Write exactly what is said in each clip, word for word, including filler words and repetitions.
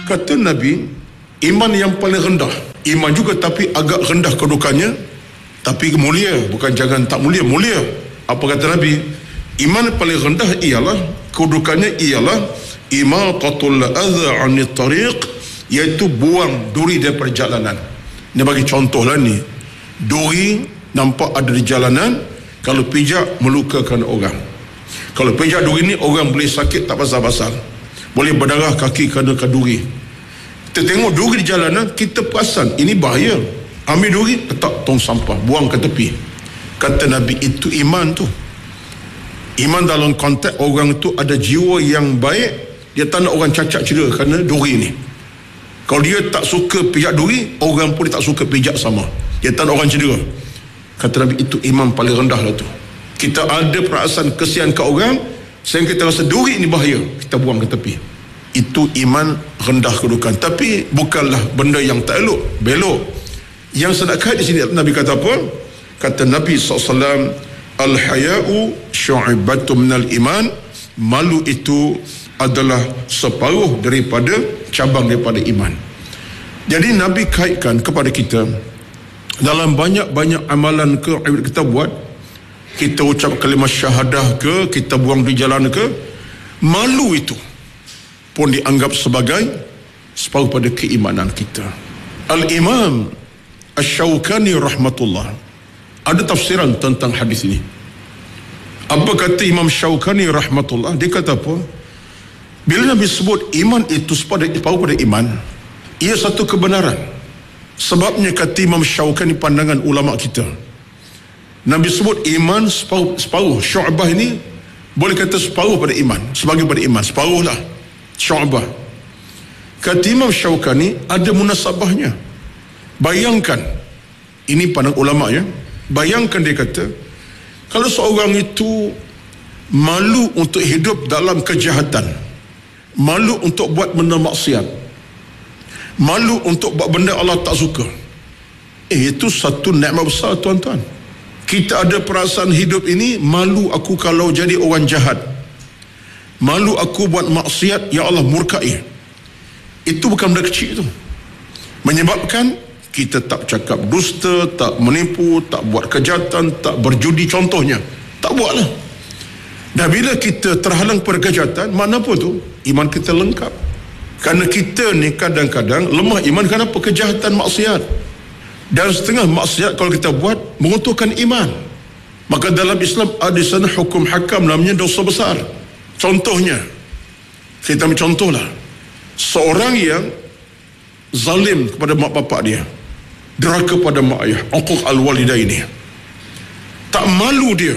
Kata Nabi, iman yang paling rendah, iman juga tapi agak rendah kedudukannya, tapi mulia, bukan jangan tak mulia, mulia. Apa kata Nabi? Iman paling rendah ialah, kedudukannya ialah imatatul adha 'anit tariq, iaitu buang duri dari perjalanan. Ini bagi contoh lah ni. Duri nampak ada di jalanan, kalau pijak melukakan orang. Kalau pijak duri ni orang boleh sakit tak pasal-pasal, boleh berdarah kaki kerana duri. Kita tengok duri di jalanan, kita perasan ini bahaya, ambil duri letak tong sampah, buang ke tepi. Kata Nabi, itu iman tu. Iman dalam konteks orang tu ada jiwa yang baik, dia tak nak orang cacat cedera kerana duri ni. Kalau dia tak suka pijak duri, orang pun dia tak suka pijak sama, dia tak nak orang cedera. Kata Nabi, itu iman paling rendah lah tu. Kita ada perasaan kesian ke orang sehingga kita rasa duri ni bahaya, kita buang ke tepi. Itu iman rendah kedudukan, tapi bukanlah benda yang tak elok, belok. Yang saya nak kait di sini, Nabi kata apa? Kata Nabi sallallahu alaihi wasallam, al-haya'u syu'ibatu minal iman, malu itu adalah separuh daripada cabang daripada iman. Jadi Nabi kaitkan kepada kita, dalam banyak-banyak amalan ke kita buat, kita ucap kalimah syahadah ke, kita buang di jalan ke, malu itu pun dianggap sebagai separuh pada keimanan kita. Al-Imam Asy-Syaukani rahmatullah ada tafsiran tentang hadis ini. Apa kata Imam Syaukani rahmatullah? Dia kata apa? Bila Nabi sebut iman itu separuh pada iman, ia satu kebenaran. Sebabnya kata Imam Syaukani, pandangan ulama kita, Nabi sebut iman separuh, separuh. Syu'bah ini boleh kata separuh pada iman, sebagai pada iman, separuh lah syu'bah. Kata Imam Syaukani, ada munasabahnya. Bayangkan, ini pandang ulama ya, bayangkan dia kata, kalau seorang itu malu untuk hidup dalam kejahatan, malu untuk buat benda maksiat, malu untuk buat benda Allah tak suka, eh itu satu nikmat besar tuan-tuan. Kita ada perasaan hidup ini, malu aku kalau jadi orang jahat, malu aku buat maksiat, ya Allah murkai. Itu bukan benda kecil itu. Menyebabkan kita tak cakap dusta, tak menipu, tak buat kejahatan, tak berjudi contohnya, tak buatlah. Dan bila kita terhalang pada kejahatan, mana apa tu? Iman kita lengkap. Kerana kita ni kadang-kadang lemah iman kerana apa? Kejahatan, maksiat. Dan setengah maksiat kalau kita buat menguntungkan iman. Maka dalam Islam ada sana hukum hakam, namanya dosa besar. Contohnya, kita ambil contohlah, seorang yang zalim kepada mak bapak dia, deraka pada mak ayah, uquq al-walidaini, tak malu dia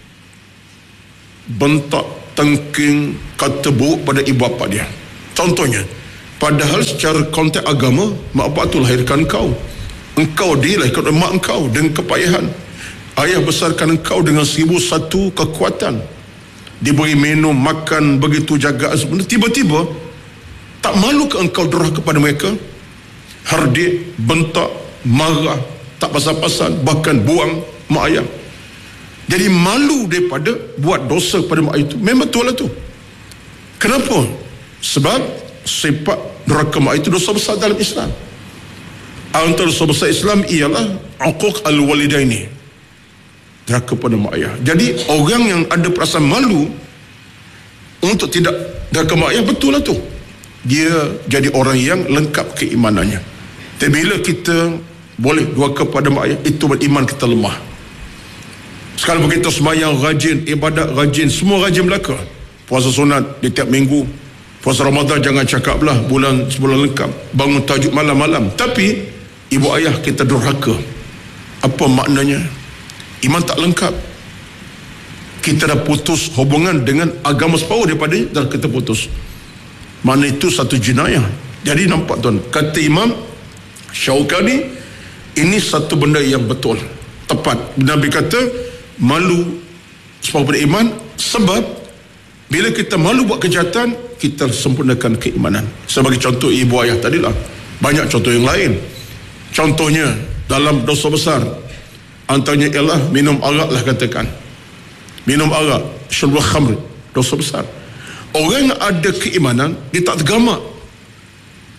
bentak, tengking, kata buruk pada ibu bapa dia. Contohnya, padahal secara konteks agama, mak bapak tu lahirkan engkau, engkau dilahirkan oleh mak engkau dengan kepayahan, ayah besarkan engkau dengan seribu satu kekuatan, diberi minum, makan, begitu jagaan sebenarnya. Tiba-tiba tak malu ke engkau deraka kepada mereka, hardik, bentak, marah, tak pasal-pasal, bahkan buang mak ayah. Jadi malu daripada buat dosa kepada mak ayah itu, memang betul lah tu. Kenapa? Sebab sifat deraka mak ayah itu dosa besar dalam Islam. Antara dosa besar Islam ialah uquq al-walidaini, deraka pada mak ayah. Jadi orang yang ada perasaan malu untuk tidak deraka mak ayah, betul lah tu, dia jadi orang yang lengkap keimanannya. Tapi bila kita boleh durhaka pada mak ayah, itu beriman kita lemah. Sekarang kita sembahyang rajin, ibadat rajin, semua rajin belaka, puasa sunat di tiap minggu, puasa Ramadan jangan cakap lah, bulan sebulan lengkap, bangun tahajud malam-malam, tapi ibu ayah kita durhaka. Apa maknanya? Iman tak lengkap. Kita dah putus hubungan dengan agama separuh daripada dah kita putus. Mana itu satu jenayah. Jadi nampak tuan, kata Imam Syaukani, ini satu benda yang betul, tepat. Nabi kata malu separuh pada iman, sebab bila kita malu buat kejahatan, kita sempurnakan keimanan. Sebagai contoh ibu ayah tadilah, banyak contoh yang lain. Contohnya dalam dosa besar, antaranya ialah minum arak lah, katakan minum arak, syurbul khamr, dosa besar. Orang yang ada keimanan, dia tak tergamak.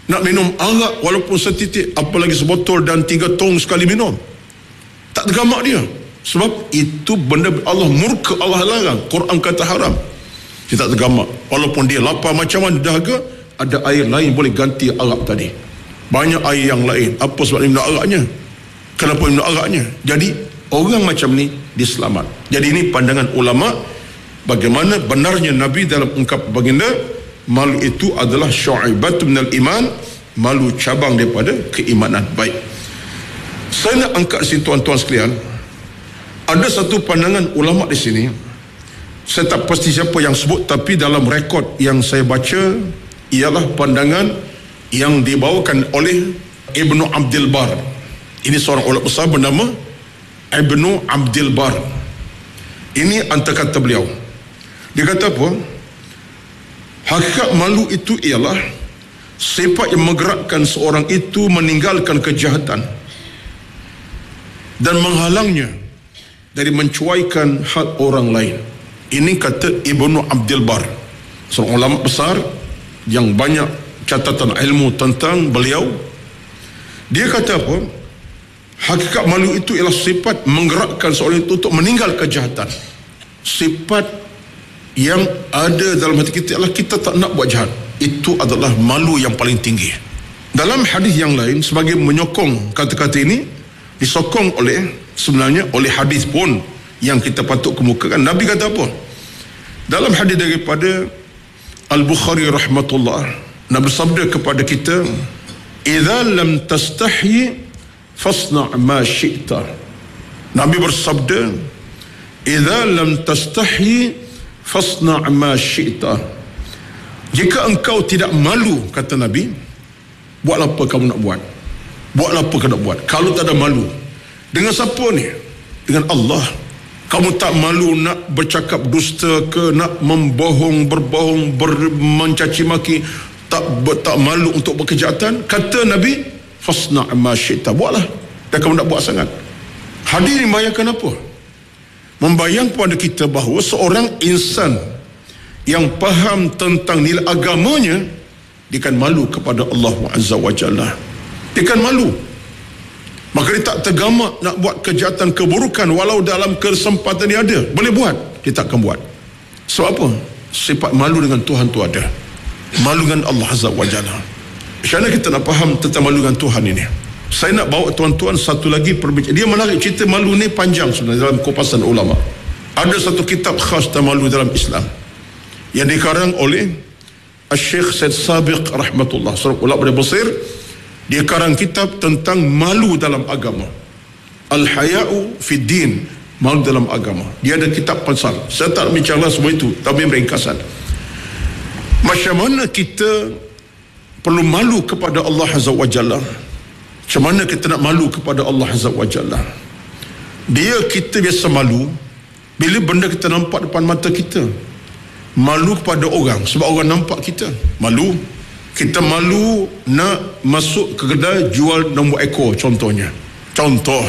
Nak minum arak walaupun setitik, apalagi sebotol dan tiga tong sekali minum. Tak tergamak dia. Sebab itu benda Allah murka, Allah larang. Quran kata haram. Dia tak tergamak. Walaupun dia lapar macam mana dahaga, ada air lain boleh ganti arak tadi. Banyak air yang lain. Apa sebab minum araknya? Kenapa minum araknya? Jadi orang macam ni diselamat. Jadi ini pandangan ulama bagaimana benarnya Nabi dalam ungkap baginda, malu itu adalah syu'ibatu minal iman, malu cabang daripada keimanan. Baik, saya nak angkat sini tuan-tuan sekalian, ada satu pandangan ulama di sini. Saya tak pasti siapa yang sebut, tapi dalam rekod yang saya baca ialah pandangan yang dibawakan oleh Ibnu Abdul Bar. Ini seorang ulama besar bernama Ibnu Abdul Bar. Ini antara kata beliau. Dia kata apa? Hakikat malu itu ialah sifat yang menggerakkan seorang itu meninggalkan kejahatan dan menghalangnya dari mencuaikan hak orang lain. Ini kata Ibnu Abdul Bar, seorang ulama besar yang banyak catatan ilmu tentang beliau. Dia kata apa? Hakikat malu itu ialah sifat menggerakkan seorang itu untuk meninggal kejahatan. Sifat yang ada dalam hati kita adalah kita tak nak buat jahat. Itu adalah malu yang paling tinggi. Dalam hadis yang lain, sebagai menyokong kata-kata ini, disokong oleh sebenarnya oleh hadis pun yang kita patut kemukakan. Nabi kata apa? Dalam hadis daripada Al-Bukhari rahmatullah, Nabi bersabda kepada kita, "Idza lam tastahi fasna' ma syi'ta." Nabi bersabda, "Idza lam tastahi fasna' ma syi'ta." Jika engkau tidak malu, kata Nabi, buatlah apa kamu nak buat. Buatlah apa kamu nak buat. Kalau tak ada malu, dengan siapa ni? Dengan Allah. Kamu tak malu nak bercakap dusta ke, nak membohong, berbohong, ber, mencaci maki, tak tak malu untuk berkejahatan? Kata Nabi, fasna' ma syi'ta, buatlah. Dan kamu nak buat sangat. Hadis ini membayangkan apa? Membayang kepada kita bahawa seorang insan yang faham tentang nilai agamanya, dia akan malu kepada Allah Azza wa Jalla. Dia akan malu. Maka dia tak tergamak nak buat kejahatan, keburukan, walau dalam kesempatan dia ada. Boleh buat, dia tak akan buat. Sebab apa? Sifat malu dengan Tuhan tu ada. Malu dengan Allah Azza wa Jalla. Macam mana kita nak faham tentang malu dengan Tuhan ini? Saya nak bawa tuan-tuan satu lagi perbincangan. Dia menarik, cerita malu ni panjang sebenarnya dalam kupasan ulama. Ada satu kitab khas tentang malu dalam Islam yang dikarang oleh Syekh Said Sabiq rahmatullah, seorang ulama dari Mesir. Dia karang kitab tentang malu dalam agama, Al-Haya'u Fid Din, malu dalam agama. Dia ada kitab pasal. Saya tak bincang semua itu, tapi ringkasan. Macam mana kita perlu malu kepada Allah Azza wa Jalla? Macam mana kita nak malu kepada Allah Azza wa Jalla? Dia, kita biasa malu bila benda kita nampak depan mata kita. Malu kepada orang sebab orang nampak kita. Malu. Kita malu nak masuk ke kedai jual nombor ekor contohnya. Contoh.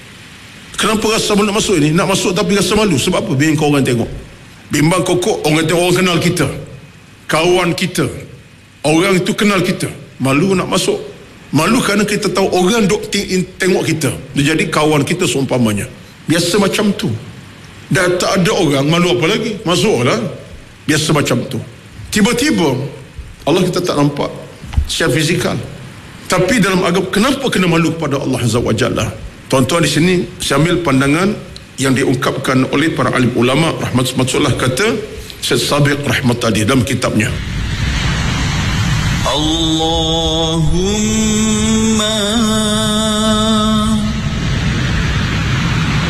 Kenapa rasa malu nak masuk ini? Nak masuk tapi rasa malu. Sebab apa? Biar kau orang tengok. Bimbang kokok, orang tengok, orang kenal kita. Kawan kita. Orang itu kenal kita. Malu nak masuk. Malu kerana kita tahu orang duk tengok kita. Dia jadi kawan kita seumpamanya. Biasa macam tu. Dah tak ada orang, malu apa lagi? Masuklah. Biasa macam tu. Tiba-tiba Allah kita tak nampak secara fizikal. Tapi dalam agama, kenapa kena malu kepada Allah Azza wa Jalla? Tuan-tuan, di sini saya ambil pandangan yang diungkapkan oleh para alim ulama rahmatullah, kata Syekh Sabiq rahmat tadi dalam kitabnya. Allah